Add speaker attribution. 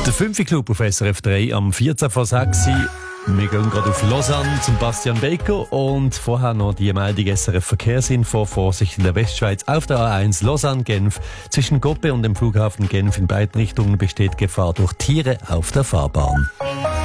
Speaker 1: Der 5. Club auf SRF 3 am 14 vor 6. Wir gehen gerade auf Lausanne zum Bastian Baker und vorher noch die Meldung SRF Verkehrsinfo. Vorsicht in der Westschweiz auf der A1 Lausanne-Genf. Zwischen Goppe und dem Flughafen Genf in beiden Richtungen besteht Gefahr durch Tiere auf der Fahrbahn.